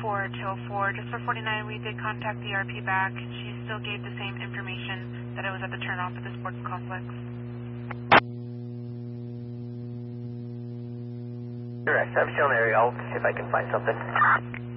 4 just for 49, we did contact the RP back. She still gave the same information that it was at the turnoff at the sports complex. Correct. I'm showing area. I'll see if I can find something.